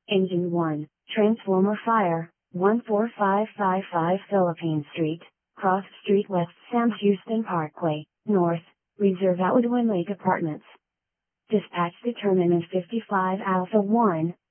Engine 1, Transformer Fire, 14555 Philippine Street, Cross Street West, Sam Houston Parkway, North, Reserve Woodwind Lake Apartments. Dispatch determinant 55 Alpha 1,